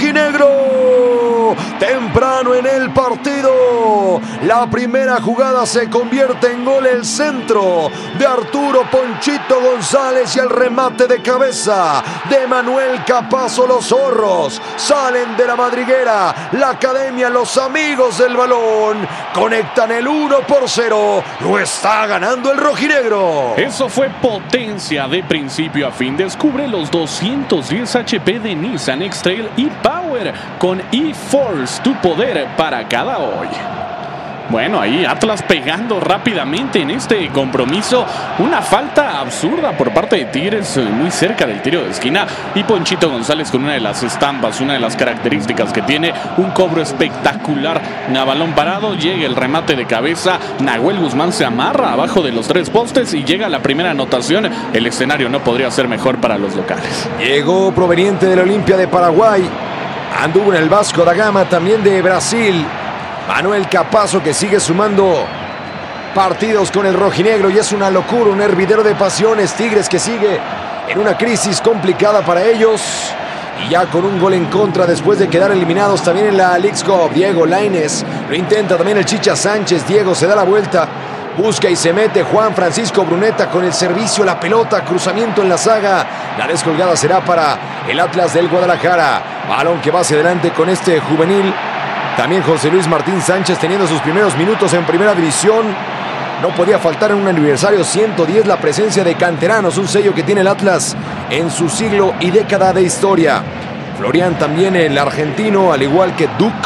rojinegro. Temprano en el partido, la primera jugada se convierte en gol. El centro de Arturo Ponchito González y el remate de cabeza de Manuel Capazo. Los zorros salen de la madriguera. La academia, los amigos del balón, conectan el 1-0. Lo está ganando el rojinegro. Eso fue potencia de principio a fin. Descubre los 210 HP de Nissan X-Trail e-Power con e-Force, tu poder para cada hoy. Bueno, ahí Atlas pegando rápidamente en este compromiso. Una falta absurda por parte de Tigres, muy cerca del tiro de esquina. Y Ponchito González con una de las estampas, una de las características que tiene, un cobro espectacular. A balón parado, llega el remate de cabeza. Nahuel Guzmán se amarra abajo de los 3 postes y llega la primera anotación. El escenario no podría ser mejor para los locales. Llegó proveniente del Olimpia de Paraguay. Anduvo en el Vasco da Gama, también de Brasil. Manuel Capazo, que sigue sumando partidos con el rojinegro, y es una locura, un hervidero de pasiones. Tigres que sigue en una crisis complicada para ellos, y ya con un gol en contra después de quedar eliminados también en la Leagues Cup. Diego Lainez lo intenta, también el Chicha Sánchez. Diego se da la vuelta, busca y se mete. Juan Francisco Bruneta con el servicio, la pelota, cruzamiento en la zaga. La descolgada será para el Atlas del Guadalajara. Balón que va hacia adelante con este juvenil. También José Luis Martín Sánchez teniendo sus primeros minutos en primera división. No podía faltar en un aniversario 110 la presencia de canteranos, un sello que tiene el Atlas en su siglo y década de historia. Florian también, el argentino, al igual que Duke.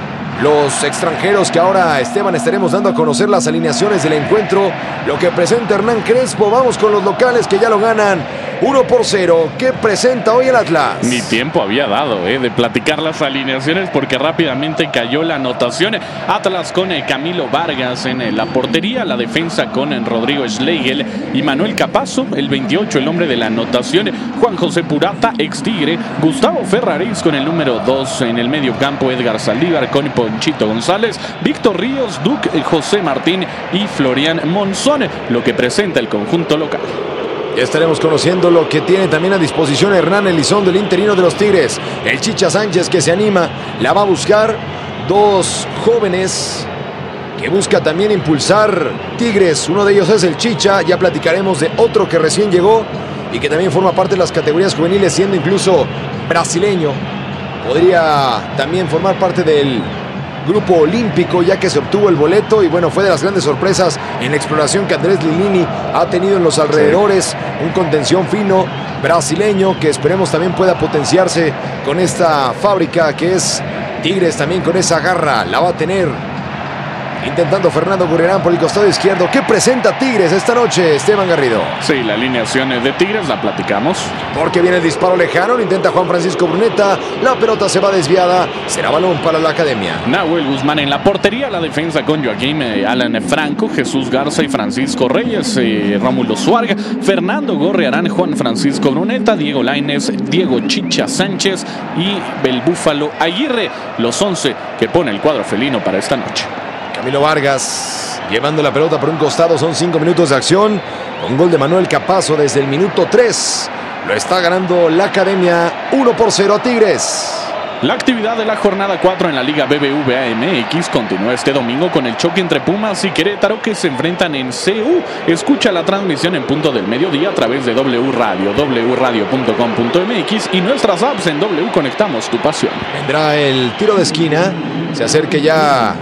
Los extranjeros que ahora, Esteban, estaremos dando a conocer las alineaciones del encuentro. Lo que presenta Hernán Crespo. Vamos con los locales que ya lo ganan 1-0. ¿Qué presenta hoy el Atlas? Ni tiempo había dado de platicar las alineaciones, porque rápidamente cayó la anotación. Atlas con Camilo Vargas en la portería, la defensa con Rodrigo Schlegel y Manuel Capazo, el 28, el hombre de la anotación. Juan José Purata, ex Tigre. Gustavo Ferraris con el número 2 en el medio campo. Edgar Saldívar con Ponchito González, Víctor Ríos, Duque, José Martín y Florian Monzón, lo que presenta el conjunto local. Ya estaremos conociendo lo que tiene también a disposición Hernán Elizondo, el interino de los Tigres. El Chicha Sánchez, que se anima, la va a buscar. Dos jóvenes que busca también impulsar Tigres. Uno de ellos es el Chicha. Ya platicaremos de otro que recién llegó y que también forma parte de las categorías juveniles, siendo incluso brasileño. Podría también formar parte del grupo olímpico, ya que se obtuvo el boleto. Y bueno, fue de las grandes sorpresas en la exploración que Andrés Lilini ha tenido en los alrededores. Un contención fino brasileño que esperemos también pueda potenciarse con esta fábrica que es Tigres. También con esa garra la va a tener intentando Fernando Gurriarán por el costado izquierdo. ¿Qué presenta Tigres esta noche, Esteban Garrido? Sí, la alineación de Tigres la platicamos. Porque viene el disparo lejano, lo intenta Juan Francisco Bruneta. La pelota se va desviada, será balón para la academia. Nahuel Guzmán en la portería, la defensa con Joaquín Alan Franco, Jesús Garza y Francisco Reyes, Rómulo Suárez, Fernando Gorriarán, Juan Francisco Bruneta, Diego Lainez, Diego Chicha Sánchez y el Búfalo Aguirre. Los 11 que pone el cuadro felino para esta noche. Camilo Vargas llevando la pelota por un costado. Son 5 minutos de acción. Un gol de Manuel Capazo desde el minuto 3. Lo está ganando la academia 1-0 a Tigres. La actividad de la jornada 4 en la Liga BBVA MX continúa este domingo con el choque entre Pumas y Querétaro, que se enfrentan en CU. Escucha la transmisión en punto del mediodía a través de W Radio, wradio.com.mx y nuestras apps en W Conectamos tu pasión. Vendrá el tiro de esquina. Se acerca ya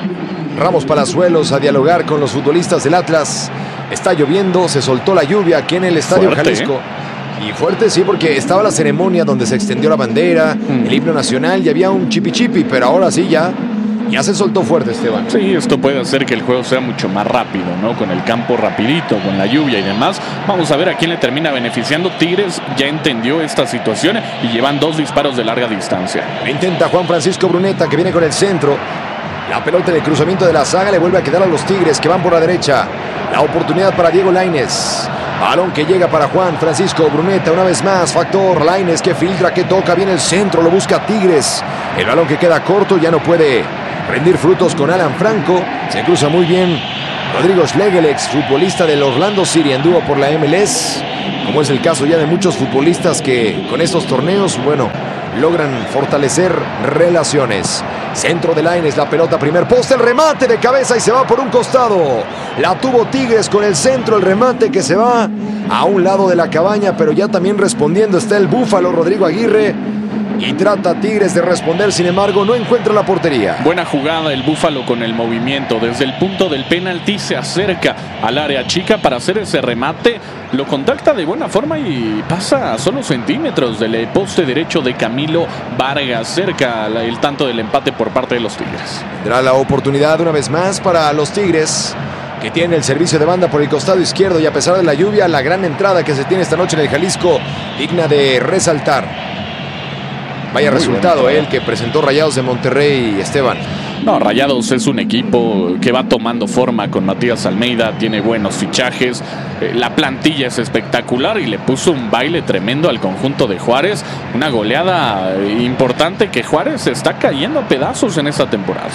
Ramos Palazuelos a dialogar con los futbolistas del Atlas. Está lloviendo, se soltó la lluvia aquí en el Estadio Jalisco. Y fuerte, sí, porque estaba la ceremonia donde se extendió la bandera, el himno nacional, y había un chipi-chipi, pero ahora sí ya se soltó fuerte, Esteban. Sí, esto puede hacer que el juego sea mucho más rápido, ¿no? Con el campo rapidito, con la lluvia y demás. Vamos a ver a quién le termina beneficiando. Tigres ya entendió esta situación y llevan 2 disparos de larga distancia. Intenta Juan Francisco Bruneta, que viene con el centro. La pelota en el cruzamiento de la zaga le vuelve a quedar a los Tigres, que van por la derecha. La oportunidad para Diego Lainez. Balón que llega para Juan Francisco Bruneta. Una vez más, factor Lainez que filtra, que toca bien el centro. Lo busca Tigres. El balón que queda corto ya no puede rendir frutos con Alan Franco. Se cruza muy bien Rodrigo Schlegel, ex futbolista del Orlando City, anduvo por la MLS. Como es el caso ya de muchos futbolistas que con estos torneos, bueno, logran fortalecer relaciones. Centro de Lainez, la pelota, primer poste, el remate de cabeza y se va por un costado. La tuvo Tigres con el centro, el remate que se va a un lado de la cabaña, pero ya también respondiendo está el Búfalo Rodrigo Aguirre. Y trata Tigres de responder, sin embargo, no encuentra la portería. Buena jugada el Búfalo con el movimiento. Desde el punto del penalti se acerca al área chica para hacer ese remate. Lo contacta de buena forma y pasa a solo centímetros del poste derecho de Camilo Vargas. Cerca el tanto del empate por parte de los Tigres. Tendrá la oportunidad una vez más para los Tigres, que tiene el servicio de banda por el costado izquierdo. Y a pesar de la lluvia, la gran entrada que se tiene esta noche en el Jalisco, digna de resaltar. Vaya muy resultado el que presentó Rayados de Monterrey, Esteban. No, Rayados es un equipo que va tomando forma con Matías Almeida, tiene buenos fichajes, la plantilla es espectacular y le puso un baile tremendo al conjunto de Juárez. Una goleada importante que Juárez está cayendo a pedazos en esta temporada.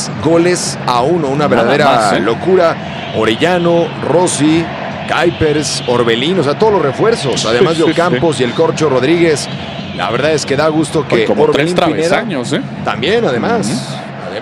6-1, una verdadera más, locura. Orellano, Rossi, Kuipers, Orbelín, o sea, todos los refuerzos, además de Ocampos y el Corcho Rodríguez. La verdad es que da gusto que como Orbelín 3 travesaños, también, además.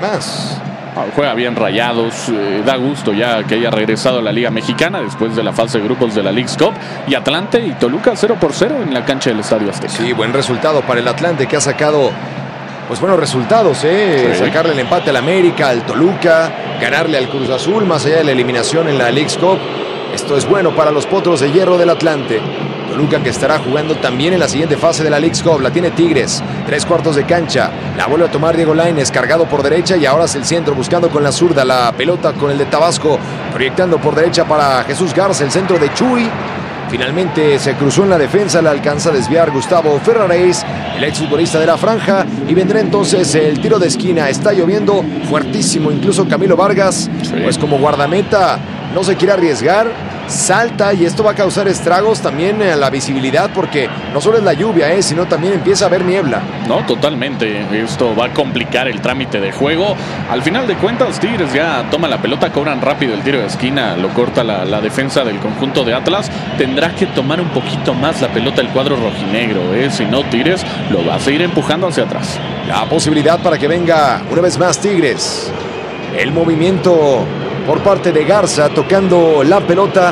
Juega bien Rayados, da gusto ya que haya regresado a la Liga Mexicana después de la fase de grupos de la Leagues Cup. Y Atlante y Toluca 0-0 en la cancha del Estadio Azteca. Sí, buen resultado para el Atlante, que ha sacado pues buenos resultados, Sí. Sacarle el empate al América, al Toluca, ganarle al Cruz Azul, más allá de la eliminación en la Leagues Cup. Esto es bueno para los Potros de Hierro del Atlante. Toluca, que estará jugando también en la siguiente fase de la Leagues Cup. La tiene Tigres, 3/4 de cancha. La vuelve a tomar Diego Lainez, cargado por derecha, y ahora es el centro, buscando con la zurda la pelota con el de Tabasco, proyectando por derecha para Jesús Garza, el centro de Chuy. Finalmente se cruzó en la defensa, la alcanza a desviar Gustavo Ferraréis, el exfutbolista de la franja, y vendrá entonces el tiro de esquina. Está lloviendo fuertísimo, incluso Camilo Vargas, pues como guardameta no se quiere arriesgar, salta, y esto va a causar estragos también a la visibilidad, porque no solo es la lluvia, sino también empieza a haber niebla. No, totalmente. Esto va a complicar el trámite de juego. Al final de cuentas, Tigres ya toma la pelota, cobran rápido el tiro de esquina, lo corta la defensa del conjunto de Atlas. Tendrá que tomar un poquito más la pelota el cuadro rojinegro, Si no, Tigres lo va a seguir empujando hacia atrás. La posibilidad para que venga una vez más Tigres. El movimiento por parte de Garza, tocando la pelota.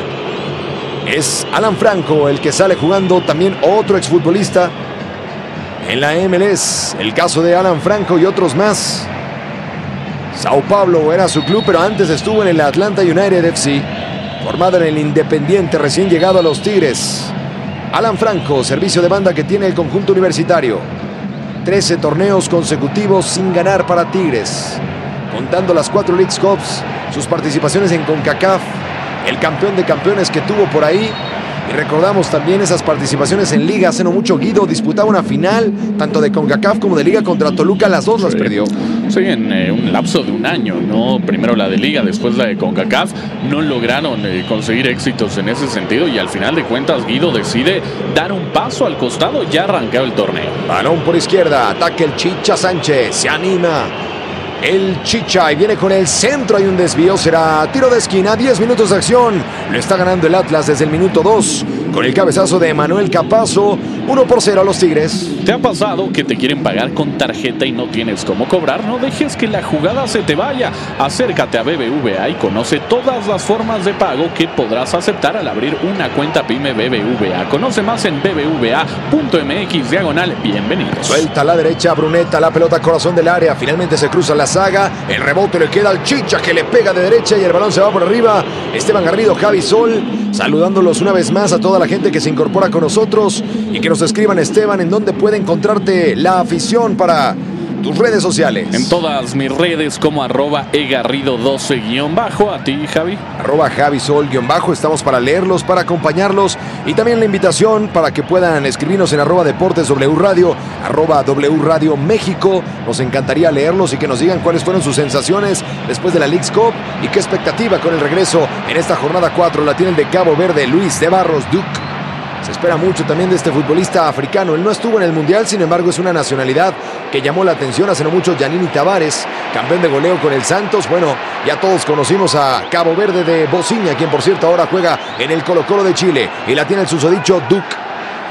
Es Alan Franco el que sale jugando, también otro exfutbolista en la MLS. El caso de Alan Franco y otros más. Sao Paulo era su club, pero antes estuvo en el Atlanta United FC, formado en el Independiente, recién llegado a los Tigres. Alan Franco, servicio de banda que tiene el conjunto universitario. 13 torneos consecutivos sin ganar para Tigres, contando las 4 Leagues Cups, sus participaciones en CONCACAF, el campeón de campeones que tuvo por ahí. Y recordamos también esas participaciones en Liga. Hace no mucho Guido disputaba una final, tanto de CONCACAF como de Liga, contra Toluca. Las dos las perdió. Sí, en un lapso de un año, ¿no? Primero la de Liga, después la de CONCACAF. No lograron conseguir éxitos en ese sentido, y al final de cuentas Guido decide dar un paso al costado, ya arrancado el torneo. Balón por izquierda, ataque el Chicha Sánchez, se anima el Chicha y viene con el centro. Hay un desvío, será tiro de esquina. 10 minutos de acción, lo está ganando el Atlas desde el minuto 2 con el cabezazo de Manuel Capazo. 1-0 a los Tigres. ¿Te ha pasado que te quieren pagar con tarjeta y no tienes cómo cobrar? No dejes que la jugada se te vaya. Acércate a BBVA y conoce todas las formas de pago que podrás aceptar al abrir una cuenta PYME BBVA. Conoce más en bbva.mx/bienvenidos. Suelta a la derecha Bruneta, la pelota corazón del área. Finalmente se cruza la saga. El rebote le queda al Chicha, que le pega de derecha y el balón se va por arriba. Esteban Garrido, Javi Sol, saludándolos una vez más a toda la gente que se incorpora con nosotros, y que nos escriban, Esteban, en dónde puede encontrarte la afición para tus redes sociales. En todas mis redes como @egarrido12_ a ti, Javi. @JaviSol_, estamos para leerlos, para acompañarlos, y también la invitación para que puedan escribirnos en @DeportesW Radio, @W Radio México. Nos encantaría leerlos y que nos digan cuáles fueron sus sensaciones después de la Leagues Cup y qué expectativa con el regreso en esta jornada 4. La tiene el de Cabo Verde, Luis de Barros Duc. Se espera mucho también de este futbolista africano. Él no estuvo en el Mundial, sin embargo es una nacionalidad que llamó la atención hace no mucho. Giannini Tavares, campeón de goleo con el Santos. Bueno, ya todos conocimos a Cabo Verde de Bociña, quien por cierto ahora juega en el Colo-Colo de Chile. Y la tiene el susodicho Duc.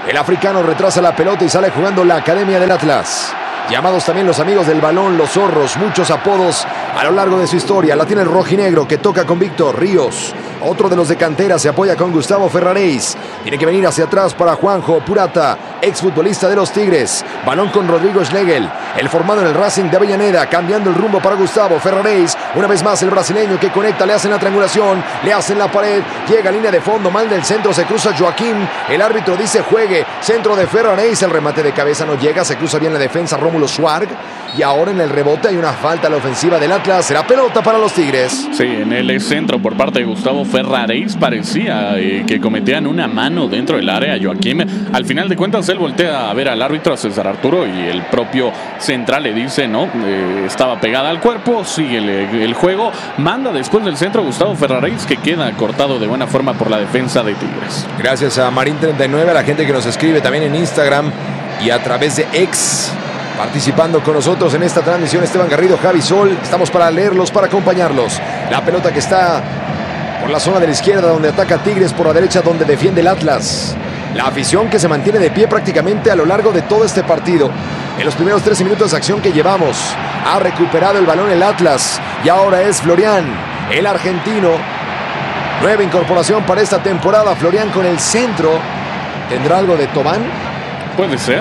El africano retrasa la pelota y sale jugando la academia del Atlas. Llamados también los amigos del balón, los zorros, muchos apodos a lo largo de su historia. La tiene el rojinegro que toca con Víctor Ríos. Otro de los de cantera se apoya con Gustavo Ferraréis. Tiene que venir hacia atrás para Juanjo Purata, exfutbolista de los Tigres. Balón con Rodrigo Schlegel, el formado en el Racing de Avellaneda, cambiando el rumbo para Gustavo Ferraréis. Una vez más el brasileño que conecta, le hacen la triangulación, le hacen la pared, llega a línea de fondo, mal del centro, se cruza Joaquín. El árbitro dice juegue, centro de Ferraréis, el remate de cabeza no llega, se cruza bien la defensa Rómulo Schwarg. Y ahora en el rebote hay una falta a la ofensiva del Atlas. Será pelota para los Tigres. Sí, en el centro por parte de Gustavo Ferraréis parecía que cometían una mano dentro del área. Joaquín, al final de cuentas, él voltea a ver al árbitro, a César Arturo, y el propio central le dice, no, estaba pegada al cuerpo, sigue el juego. Manda después del centro Gustavo Ferraréis, que queda cortado de buena forma por la defensa de Tigres. Gracias a Marín39, a la gente que nos escribe también en Instagram y a través de X. Participando con nosotros en esta transmisión, Esteban Garrido, Javi Sol. Estamos para leerlos, para acompañarlos. La pelota que está por la zona de la izquierda, donde ataca Tigres, por la derecha, donde defiende el Atlas. La afición que se mantiene de pie prácticamente a lo largo de todo este partido. En los primeros 13 minutos de acción que llevamos, ha recuperado el balón el Atlas. Y ahora es Florian, el argentino. Nueva incorporación para esta temporada. Florian con el centro. ¿Tendrá algo de Tobán? Puede ser.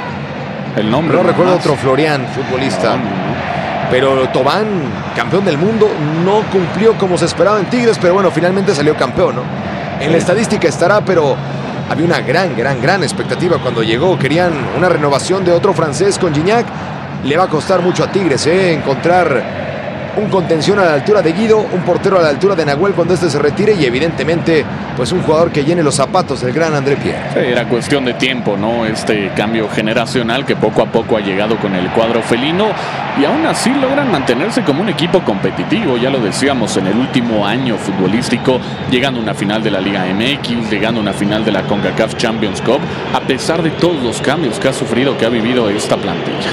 El nombre. No recuerdo otro Florian, futbolista. No. Pero Tobán, campeón del mundo, no cumplió como se esperaba en Tigres, pero bueno, finalmente salió campeón, ¿no? En la estadística estará, pero había una gran expectativa cuando llegó. Querían una renovación de otro francés con Gignac. Le va a costar mucho a Tigres, encontrar un contención a la altura de Guido, un portero a la altura de Nahuel cuando este se retire, y evidentemente pues un jugador que llene los zapatos del gran André Pierre. Sí, era cuestión de tiempo, ¿no? Este cambio generacional que poco a poco ha llegado con el cuadro felino, y aún así logran mantenerse como un equipo competitivo. Ya lo decíamos, en el último año futbolístico, llegando a una final de la Liga MX, llegando a una final de la CONCACAF Champions Cup, a pesar de todos los cambios que ha sufrido, que ha vivido esta plantilla.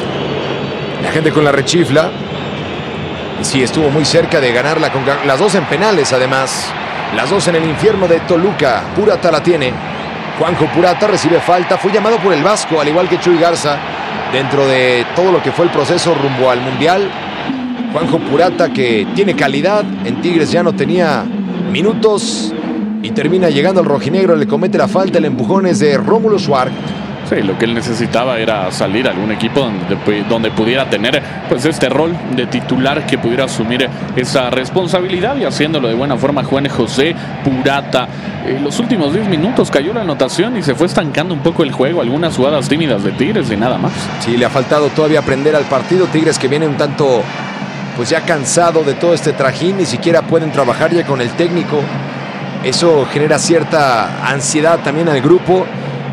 La gente con la rechifla. Y sí, estuvo muy cerca de ganar las dos en penales, además. Las dos en el infierno de Toluca. Purata la tiene. Juanjo Purata recibe falta. Fue llamado por el Vasco, al igual que Chuy Garza, dentro de todo lo que fue el proceso rumbo al Mundial. Juanjo Purata, que tiene calidad. En Tigres ya no tenía minutos. Y termina llegando al rojinegro. Le comete la falta. El empujón es de Rómulo Schwarg. Sí, lo que él necesitaba era salir a algún equipo donde pudiera tener pues este rol de titular, que pudiera asumir esa responsabilidad, y haciéndolo de buena forma Juan José Purata. Los últimos 10 minutos cayó la anotación y se fue estancando un poco el juego. Algunas jugadas tímidas de Tigres y nada más. Sí, le ha faltado todavía aprender al partido. Tigres que viene un tanto pues ya cansado de todo este trajín, ni siquiera pueden trabajar ya con el técnico. Eso genera cierta ansiedad también al grupo,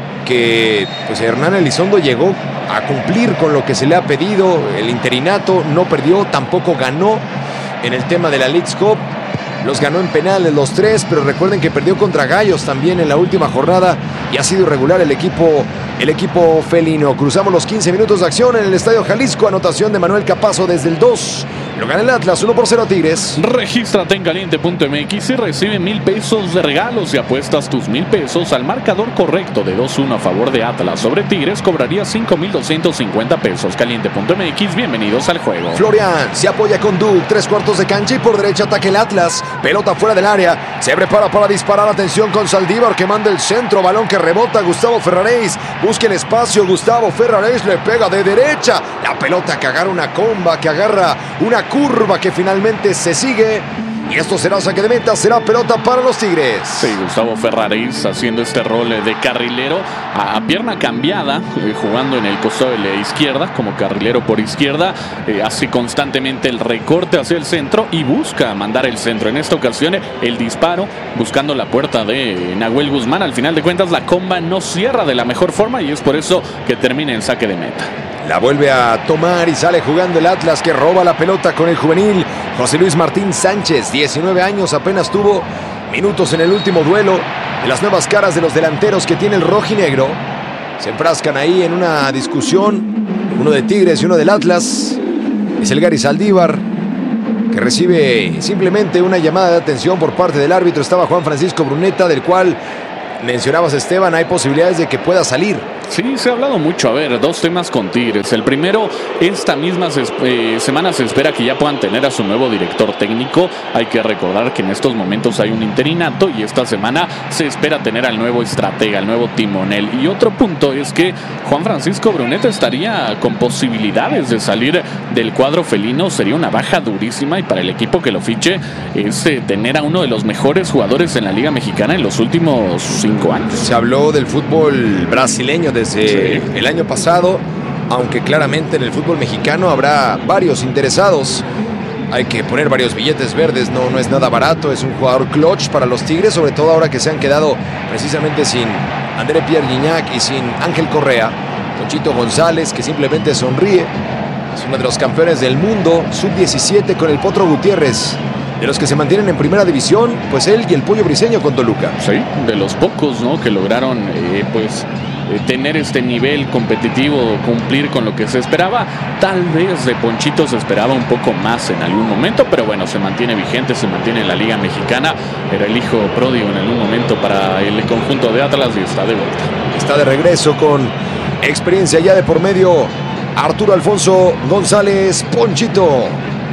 que pues Hernán Elizondo llegó a cumplir con lo que se le ha pedido. El interinato, no perdió, tampoco ganó en el tema de la Leagues Cup. Los ganó en penales los tres, pero recuerden que perdió contra Gallos también en la última jornada, y ha sido irregular el equipo felino. Cruzamos los 15 minutos de acción en el Estadio Jalisco. Anotación de Manuel Capazo desde el 2. Lo gana el Atlas 1-0 a Tigres. Regístrate en caliente.mx y recibe 1,000 pesos de regalos, y apuestas tus 1,000 pesos al marcador correcto de 2-1 a favor de Atlas sobre Tigres. Cobrarías 5,250 pesos. Caliente.mx, bienvenidos al juego. Florian se apoya con Duke, 3/4 de cancha, y por derecha ataca el Atlas. Pelota fuera del área, se prepara para disparar. Atención con Saldívar, que manda el centro, balón que rebota. Gustavo Ferraréis busca el espacio. Gustavo Ferraréis le pega de derecha. La pelota que agarra una comba, que agarra una curva, que finalmente se sigue. Y esto será saque de meta, será pelota para los Tigres. Sí, Gustavo Ferraréis haciendo este rol de carrilero a pierna cambiada, jugando en el costado de la izquierda, como carrilero por izquierda. Hace constantemente el recorte hacia el centro y busca mandar el centro. En esta ocasión el disparo buscando la puerta de Nahuel Guzmán. Al final de cuentas la comba no cierra de la mejor forma, y es por eso que termina en saque de meta. La vuelve a tomar y sale jugando el Atlas, que roba la pelota con el juvenil José Luis Martín Sánchez. 19 años, apenas tuvo minutos en el último duelo. De las nuevas caras de los delanteros que tiene el rojinegro. Se enfrascan ahí en una discusión, uno de Tigres y uno del Atlas. Es el Gary Saldívar, que recibe simplemente una llamada de atención por parte del árbitro. Estaba Juan Francisco Bruneta, del cual mencionabas, Esteban, hay posibilidades de que pueda salir. Sí, se ha hablado mucho. A ver, dos temas con Tigres. El primero, esta misma semana se espera que ya puedan tener a su nuevo director técnico. Hay que recordar que en estos momentos hay un interinato y esta semana se espera tener al nuevo estratega, al nuevo timonel. Y otro punto es que Juan Francisco Bruneta estaría con posibilidades de salir del cuadro felino. Sería una baja durísima y para el equipo que lo fiche es tener a uno de los mejores jugadores en la Liga Mexicana en los últimos 5 años. Se habló del fútbol brasileño desde el año pasado, aunque claramente en el fútbol mexicano habrá varios interesados. Hay que poner varios billetes verdes, no es nada barato, es un jugador clutch para los Tigres, sobre todo ahora que se han quedado precisamente sin André Pierre Gignac y sin Ángel Correa. Ponchito González, que simplemente sonríe, es uno de los campeones del mundo, sub-17 con el Potro Gutiérrez. De los que se mantienen en primera división, pues él y el Pollo Briseño con Toluca. Sí, de los pocos, ¿no?, que lograron tener este nivel competitivo, cumplir con lo que se esperaba. Tal vez de Ponchito se esperaba un poco más en algún momento, pero bueno, se mantiene vigente, se mantiene en la Liga Mexicana. Era el hijo pródigo en algún momento para el conjunto de Atlas y está de vuelta. Está de regreso con experiencia ya de por medio Arturo Alfonso González Ponchito.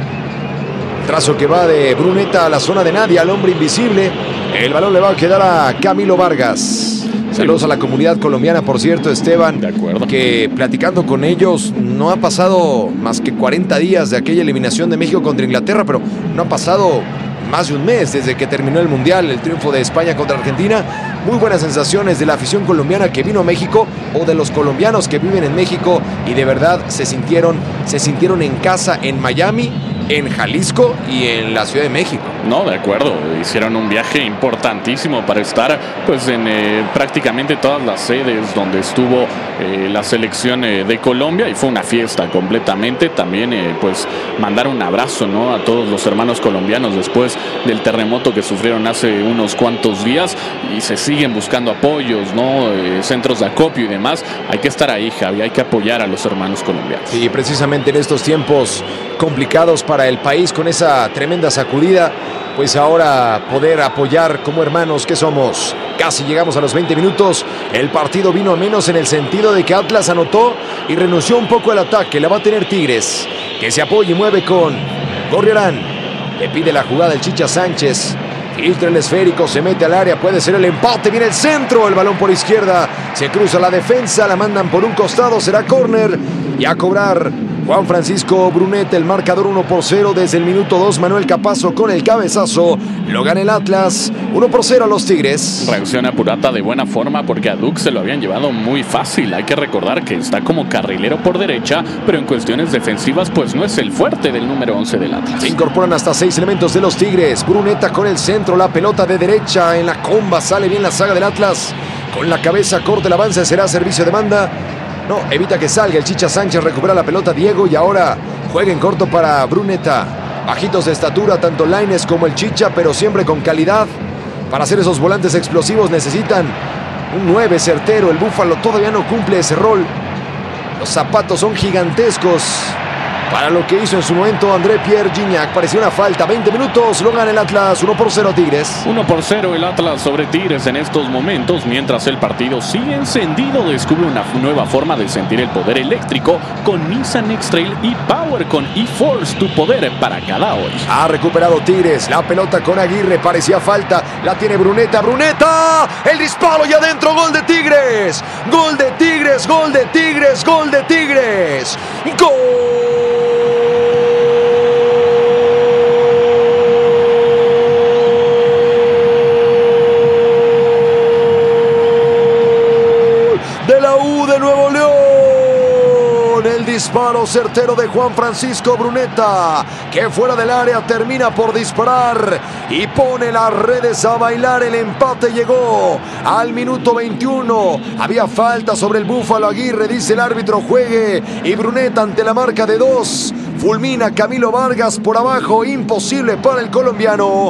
Trazo que va de Bruneta a la zona de nadie, al hombre invisible. El balón le va a quedar a Camilo Vargas. Saludos a la comunidad colombiana, por cierto, Esteban. De acuerdo. Que platicando con ellos, no ha pasado más que 40 días de aquella eliminación de México contra Inglaterra, pero no ha pasado más de un mes desde que terminó el Mundial, el triunfo de España contra Argentina. Muy buenas sensaciones de la afición colombiana que vino a México o de los colombianos que viven en México y de verdad se sintieron en casa en Miami, en Jalisco y en la Ciudad de México. No, de acuerdo, hicieron un viaje importantísimo para estar pues en prácticamente todas las sedes donde estuvo la selección de Colombia y fue una fiesta completamente. También pues mandar un abrazo, ¿no?, a todos los hermanos colombianos después del terremoto que sufrieron hace unos cuantos días y se siguen buscando apoyos, ¿no?, centros de acopio y demás. Hay que estar ahí, Javi, hay que apoyar a los hermanos colombianos. Sí, precisamente en estos tiempos complicados para el país con esa tremenda sacudida, pues ahora poder apoyar como hermanos que somos. Casi llegamos a los 20 minutos. El partido vino a menos en el sentido de que Atlas anotó y renunció un poco al ataque. La va a tener Tigres, que se apoya y mueve con Gorriarán. Le pide la jugada el Chicha Sánchez. Filtra el esférico, se mete al área, puede ser el empate, viene el centro, el balón por izquierda, se cruza la defensa, la mandan por un costado, será córner y a cobrar Juan Francisco Bruneta, el marcador 1-0 desde el minuto 2, Manuel Capazo con el cabezazo, lo gana el Atlas, 1-0 a los Tigres. Reacciona Purata de buena forma porque a Dux se lo habían llevado muy fácil. Hay que recordar que está como carrilero por derecha, pero en cuestiones defensivas pues no es el fuerte del número 11 del Atlas. Se incorporan hasta 6 elementos de los Tigres, Bruneta con el centro, la pelota de derecha en la comba, sale bien la saga del Atlas, con la cabeza corta el avance, será servicio de banda. No, evita que salga el Chicha Sánchez, recupera la pelota Diego y ahora juega en corto para Bruneta. Bajitos de estatura, tanto Lainez como el Chicha, pero siempre con calidad. Para hacer esos volantes explosivos necesitan un 9 certero. El Búfalo todavía no cumple ese rol. Los zapatos son gigantescos para lo que hizo en su momento André Pierre Gignac. Parecía una falta. 20 minutos, lo gana el Atlas, 1-0 Tigres. 1-0 el Atlas sobre Tigres en estos momentos. Mientras el partido sigue encendido, descubre una nueva forma de sentir el poder eléctrico con Nissan X-Trail y Power con eForce, tu poder para cada hoy. Ha recuperado Tigres, la pelota con Aguirre, parecía falta, la tiene Bruneta, Bruneta, el disparo y adentro, gol de Tigres, gol de Tigres, gol de Tigres, gol de Tigres, gol. De la U de Nuevo León, el disparo certero de Juan Francisco Bruneta, que fuera del área termina por disparar y pone las redes a bailar. El empate llegó al minuto 21, había falta sobre el Búfalo Aguirre, dice el árbitro juegue, y Bruneta ante la marca de 2, fulmina Camilo Vargas por abajo, imposible para el colombiano.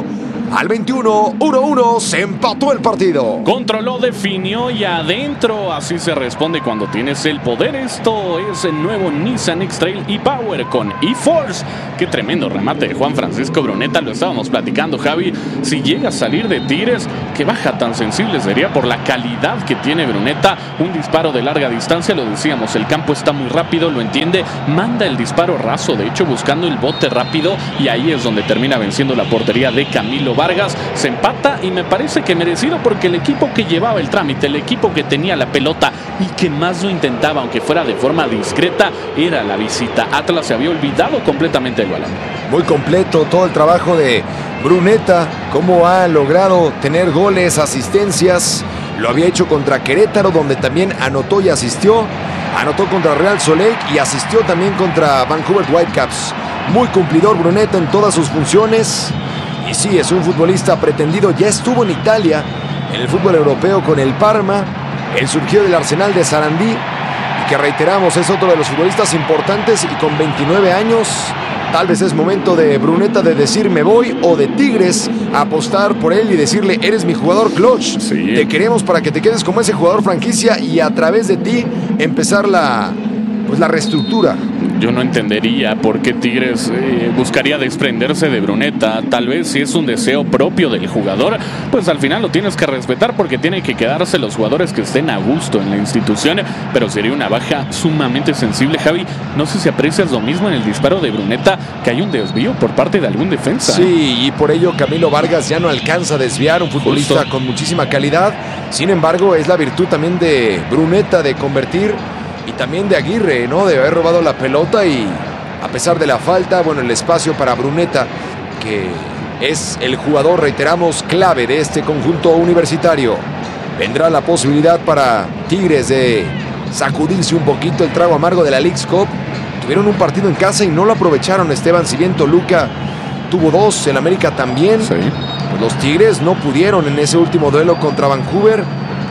Al 21, 1-1, se empató el partido. Controló, definió y adentro. Así se responde cuando tienes el poder. Esto es el nuevo Nissan X-Trail e-Power con e-Force. Qué tremendo remate de Juan Francisco Bruneta. Lo estábamos platicando, Javi. Si llega a salir de Tigres, qué baja tan sensible sería por la calidad que tiene Bruneta. Un disparo de larga distancia, lo decíamos, el campo está muy rápido, lo entiende. Manda el disparo raso, de hecho, buscando el bote rápido. Y ahí es donde termina venciendo la portería de Camilo Vargas. Se empata y me parece que merecido, porque el equipo que llevaba el trámite, el equipo que tenía la pelota y que más lo intentaba, aunque fuera de forma discreta, era la visita. Atlas se había olvidado completamente del balón. Muy completo todo el trabajo de Bruneta, cómo ha logrado tener goles, asistencias. Lo había hecho contra Querétaro, donde también anotó y asistió. Anotó contra Real Salt Lake y asistió también contra Vancouver Whitecaps. Muy cumplidor Bruneta en todas sus funciones. Y sí, es un futbolista pretendido. Ya estuvo en Italia, en el fútbol europeo con el Parma. Él surgió del Arsenal de Sarandí, y que reiteramos, es otro de los futbolistas importantes, y con 29 años, tal vez es momento de Bruneta de decir me voy, o de Tigres apostar por él y decirle eres mi jugador clutch. Sí. Te queremos para que te quedes como ese jugador franquicia y a través de ti empezar la reestructura. Yo no entendería por qué Tigres buscaría desprenderse de Bruneta. Tal vez si es un deseo propio del jugador, pues al final lo tienes que respetar, porque tienen que quedarse los jugadores que estén a gusto en la institución. Pero sería una baja sumamente sensible, Javi. No sé si aprecias lo mismo en el disparo de Bruneta, que hay un desvío por parte de algún defensa. Sí, y por ello Camilo Vargas ya no alcanza a desviar, un futbolista Justo. con muchísima calidad. Sin embargo, es la virtud también de Bruneta de convertir, y también de Aguirre, ¿no? De haber robado la pelota, y a pesar de la falta, bueno, el espacio para Bruneta, que es el jugador, reiteramos, clave de este conjunto universitario. Vendrá la posibilidad para Tigres de sacudirse un poquito el trago amargo de la Leagues Cup. Tuvieron un partido en casa y no lo aprovecharon. Esteban, si bien Toluca tuvo dos, el América también. Sí. Pues los Tigres no pudieron en ese último duelo contra Vancouver,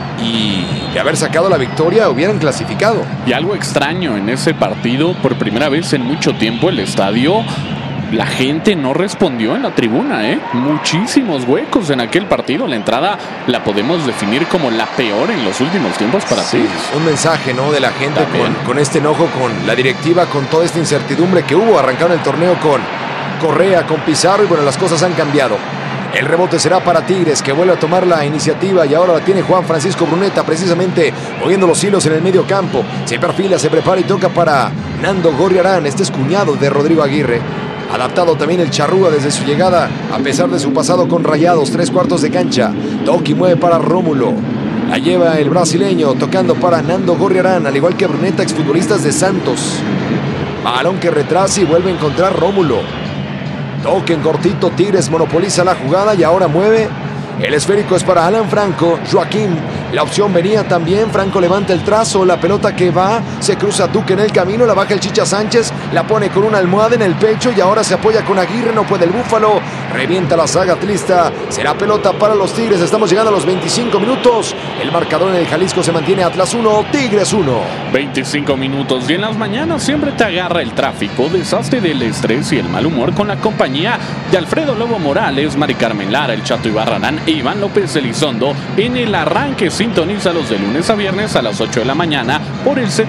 y de haber sacado la victoria hubieran clasificado. Y algo extraño en ese partido, por primera vez en mucho tiempo el estadio, la gente no respondió en la tribuna, muchísimos huecos en aquel partido. La entrada la podemos definir como la peor en los últimos tiempos para Tigres. Un mensaje, ¿no? De la gente También. con este enojo, con la directiva, con toda esta incertidumbre que hubo. Arrancaron el torneo con Correa, con Pizarro, y bueno, las cosas han cambiado. El rebote será para Tigres, que vuelve a tomar la iniciativa, y ahora la tiene Juan Francisco Bruneta, precisamente moviendo los hilos en el medio campo. Se perfila, se prepara y toca para Nando Gorriarán. Este es cuñado de Rodrigo Aguirre. Adaptado también el charrúa desde su llegada, a pesar de su pasado con Rayados. 3/4 de cancha. Toki mueve para Rómulo. La lleva el brasileño, tocando para Nando Gorriarán, al igual que Bruneta, exfutbolistas de Santos. Balón que retrasa y vuelve a encontrar Rómulo. Toque en cortito, Tigres monopoliza la jugada y ahora mueve. El esférico es para Alan Franco. Joaquín, la opción venía también. Franco levanta el trazo, la pelota que va, se cruza Duque en el camino, la baja el Chicha Sánchez, la pone con una almohada en el pecho y ahora se apoya con Aguirre, no puede el Búfalo, revienta la saga atlista. Será pelota para los Tigres. Estamos llegando a los 25 minutos. El marcador en el Jalisco se mantiene: Atlas 1, Tigres 1. 25 minutos, y en las mañanas siempre te agarra el tráfico, deshazte del estrés y el mal humor con la compañía de Alfredo Lobo Morales, Mari Carmen Lara, el Chato Ibarrarán e Iván López Elizondo. En el arranque sintonízalos de lunes a viernes a las 8 de la mañana por el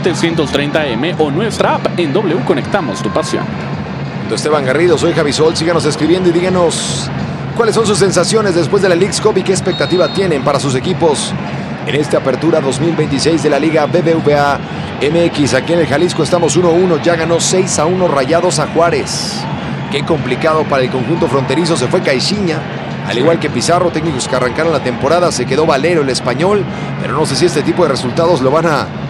730M o nuestra app en W Conectamos tu pasión. Esteban Garrido, soy Javi Sol. Síganos escribiendo y díganos cuáles son sus sensaciones después de la Leagues Cup y qué expectativa tienen para sus equipos en esta apertura 2026 de la Liga BBVA MX. Aquí en el Jalisco estamos 1-1, ya ganó 6-1 Rayados a Juárez. Qué complicado para el conjunto fronterizo. Se fue Caixinha, al igual que Pizarro, técnicos que arrancaron la temporada. Se quedó Valero, el español, pero no sé si este tipo de resultados lo van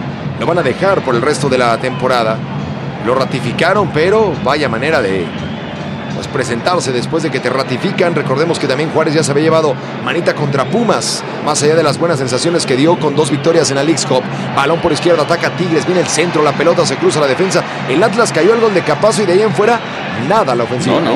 a dejar por el resto de la temporada. Lo ratificaron, pero vaya manera de presentarse después de que te ratifican. Recordemos que también Juárez ya se había llevado manita contra Pumas, más allá de las buenas sensaciones que dio con 2 victorias en la Leagues Cup. Balón por izquierda, ataca Tigres, viene el centro, la pelota se cruza la defensa. El Atlas cayó el gol de Capazo y de ahí en fuera nada la ofensiva. No.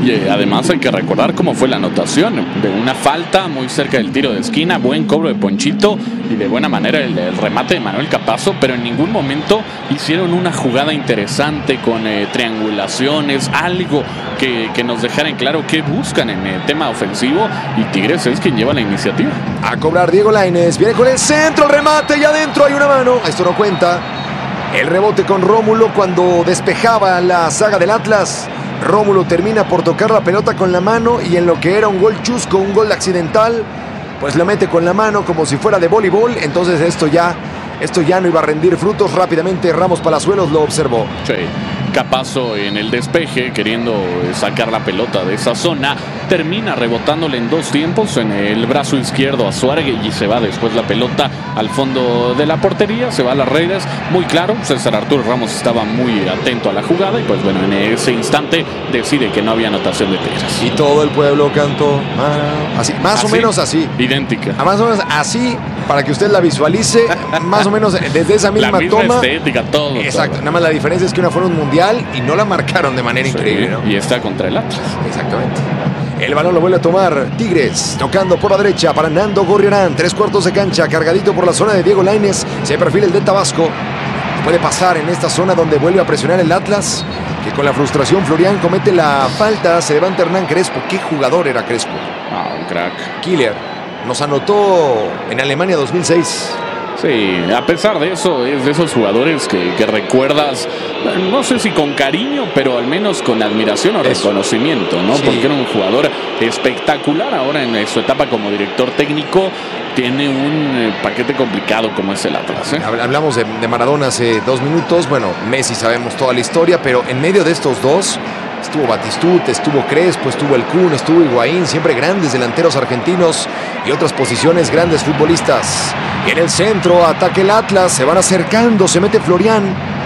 Y además hay que recordar cómo fue la anotación, de una falta muy cerca del tiro de esquina, buen cobro de Ponchito y de buena manera el remate de Manuel Capazo, pero en ningún momento hicieron una jugada interesante con triangulaciones, algo que nos dejara en claro qué buscan en el tema ofensivo, y Tigres es quien lleva la iniciativa. A cobrar Diego Lainez, viene con el centro, el remate y adentro hay una mano, esto no cuenta. El rebote con Rómulo cuando despejaba la saga del Atlas. Rómulo termina por tocar la pelota con la mano y en lo que era un gol chusco, un gol accidental, pues la mete con la mano como si fuera de voleibol. Entonces esto ya no iba a rendir frutos. Rápidamente Ramos Palazuelos lo observó. Sí. Capazo en el despeje, queriendo sacar la pelota de esa zona, termina rebotándole en dos tiempos en el brazo izquierdo a Suárez y se va después la pelota al fondo de la portería, se va a las redes, muy claro. César Arturo Ramos estaba muy atento a la jugada y pues bueno, en ese instante decide que no había anotación de Tigres. Y todo el pueblo cantó así, más o menos así. Idéntica. Más o menos así, para que usted la visualice, más o menos desde esa misma la misma toma. Estética, todo. Exacto, todo. Nada más la diferencia es que una fue un mundial y no la marcaron de manera increíble, ¿no? Y está contra el Atlas. Exactamente. El balón lo vuelve a tomar Tigres, tocando por la derecha para Nando Gorriarán, 3/4 de cancha, cargadito por la zona de Diego Lainez, se perfila el de Tabasco. Puede pasar en esta zona donde vuelve a presionar el Atlas, que con la frustración Florian comete la falta, se levanta Hernán Crespo. ¿Qué jugador era Crespo? Un crack. Killer, nos anotó en Alemania 2006. Sí, a pesar de eso, es de esos jugadores que recuerdas, no sé si con cariño, pero al menos con admiración o reconocimiento, ¿no? Sí. Porque era un jugador espectacular. Ahora en su etapa como director técnico tiene un paquete complicado como es el Atlas, ¿eh? Hablamos de Maradona hace 2 minutos. Bueno, Messi sabemos toda la historia, pero en medio de estos dos estuvo Batistuta, estuvo Crespo, estuvo el Kun, estuvo Higuaín, siempre grandes delanteros argentinos y otras posiciones, grandes futbolistas. Y en el centro ataca el Atlas, se van acercando, se mete Florian.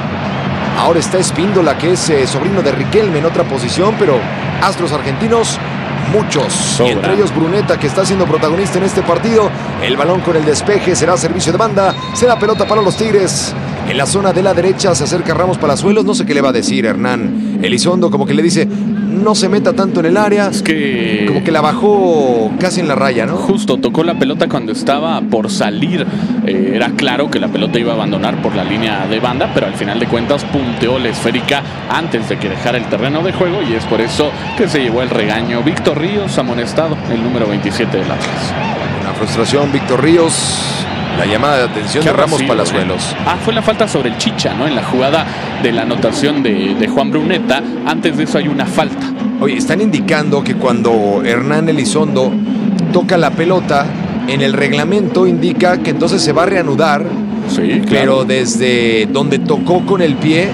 Ahora está Espíndola, que es sobrino de Riquelme, en otra posición, pero astros argentinos, muchos. Y entre ellos Bruneta, que está siendo protagonista en este partido. El balón con el despeje será servicio de banda, será pelota para los Tigres. En la zona de la derecha se acerca Ramos Palazuelos, no sé qué le va a decir Hernán Elizondo, como que le dice, no se meta tanto en el área. Es que como que la bajó casi en la raya, ¿no? Justo, tocó la pelota cuando estaba por salir. Era claro que la pelota iba a abandonar por la línea de banda, pero al final de cuentas punteó la esférica antes de que dejara el terreno de juego, y es por eso que se llevó el regaño. Víctor Ríos, amonestado, el número 27 del Atlas. Una frustración, Víctor Ríos. La llamada de atención de Ramos Palazuelos. Fue la falta sobre el Chicha, ¿no? En la jugada de la anotación de Juan Bruneta. Antes de eso hay una falta. Oye, están indicando que cuando Hernán Elizondo toca la pelota, en el reglamento indica que entonces se va a reanudar. Sí, claro. Pero desde donde tocó con el pie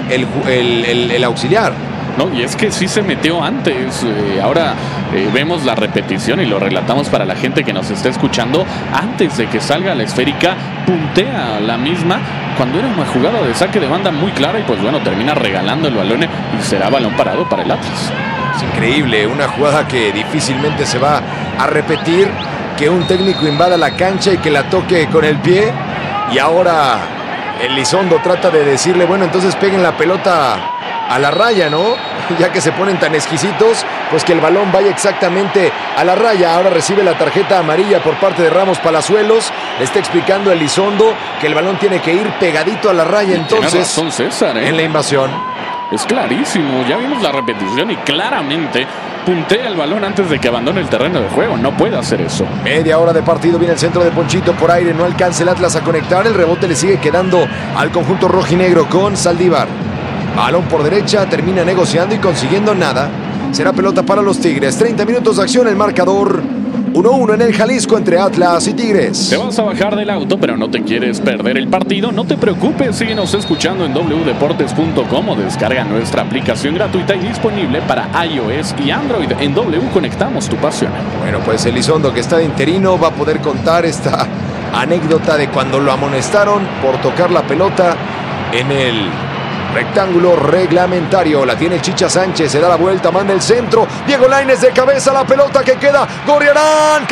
el auxiliar. No, y es que sí se metió antes. Ahora vemos la repetición y lo relatamos para la gente que nos está escuchando. Antes de que salga la esférica, puntea la misma cuando era una jugada de saque de banda muy clara, y pues bueno, termina regalando el balón y será balón parado para el Atlas. Es increíble, una jugada que difícilmente se va a repetir, que un técnico invada la cancha y que la toque con el pie, y ahora Elizondo trata de decirle, bueno, entonces peguen la pelota a la raya, ¿no? Ya que se ponen tan exquisitos, pues que el balón vaya exactamente a la raya. Ahora recibe la tarjeta amarilla por parte de Ramos Palazuelos. Le está explicando a Elizondo que el balón tiene que ir pegadito a la raya. Entonces, tiene razón César, en la invasión. Es clarísimo, ya vimos la repetición y claramente puntea el balón antes de que abandone el terreno de juego. No puede hacer eso. Media hora de partido, viene el centro de Ponchito por aire, no alcanza el Atlas a conectar. El rebote le sigue quedando al conjunto rojinegro con Saldívar. Balón por derecha, termina negociando y consiguiendo nada. Será pelota para los Tigres. 30 minutos de acción, el marcador 1-1 en el Jalisco entre Atlas y Tigres. Te vas a bajar del auto, pero no te quieres perder el partido. No te preocupes, síguenos escuchando en wdeportes.com o descarga nuestra aplicación gratuita y disponible para iOS y Android. En W conectamos tu pasión. Bueno, pues Elizondo, que está de interino, va a poder contar esta anécdota de cuando lo amonestaron por tocar la pelota en el rectángulo reglamentario. La tiene Chicha Sánchez, se da la vuelta, manda el centro. Diego Lainez de cabeza, la pelota que queda. Gorriarán,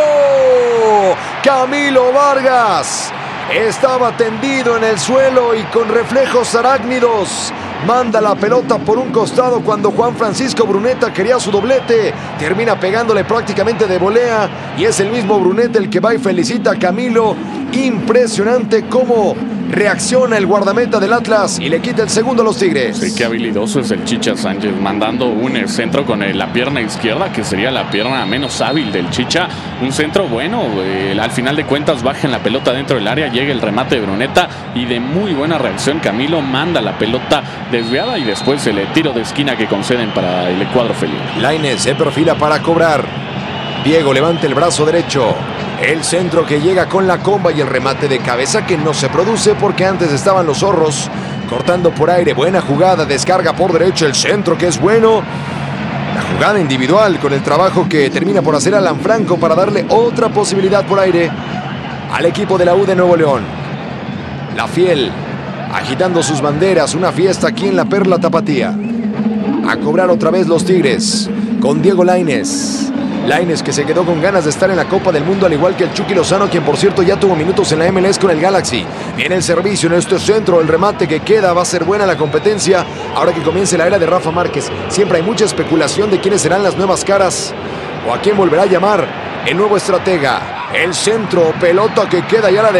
Camilo Vargas estaba tendido en el suelo y con reflejos arácnidos Manda la pelota por un costado cuando Juan Francisco Bruneta quería su doblete. Termina pegándole prácticamente de volea. Y es el mismo Bruneta el que va y felicita a Camilo. Impresionante cómo reacciona el guardameta del Atlas y le quita el segundo a los Tigres. Sí, qué habilidoso es el Chicha Sánchez, mandando un centro con la pierna izquierda, que sería la pierna menos hábil del Chicha. Un centro bueno, al final de cuentas baja en la pelota dentro del área, llega el remate de Bruneta y de muy buena reacción Camilo manda la pelota desviada y después el tiro de esquina que conceden para el cuadro felino. Lainez se perfila para cobrar. Diego levanta el brazo derecho. El centro que llega con la comba y el remate de cabeza que no se produce porque antes estaban los zorros cortando por aire. Buena jugada, descarga por derecho, el centro que es bueno. La jugada individual con el trabajo que termina por hacer Alan Franco para darle otra posibilidad por aire al equipo de la U de Nuevo León. La Fiel agitando sus banderas, una fiesta aquí en la Perla Tapatía. A cobrar otra vez los Tigres con Diego Lainez. Lainez que se quedó con ganas de estar en la Copa del Mundo al igual que el Chucky Lozano, quien por cierto ya tuvo minutos en la MLS con el Galaxy. Viene el servicio en este centro, el remate que queda, va a ser buena la competencia ahora que comience la era de Rafa Márquez. Siempre hay mucha especulación de quiénes serán las nuevas caras o a quién volverá a llamar el nuevo estratega. El centro, pelota que queda ya a la derecha.